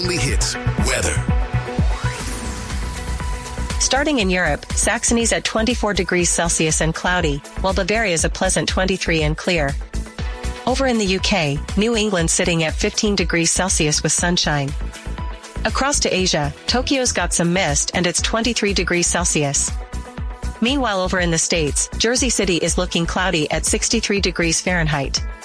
only hits, weather. Starting in Europe, Saxony's at 24 degrees Celsius and cloudy, while Bavaria's a pleasant 23 and clear. Over in the UK, New England sitting at 15 degrees Celsius with sunshine. Across to Asia, Tokyo's got some mist and it's 23 degrees Celsius. Meanwhile over in the States, Jersey City is looking cloudy at 63 degrees Fahrenheit.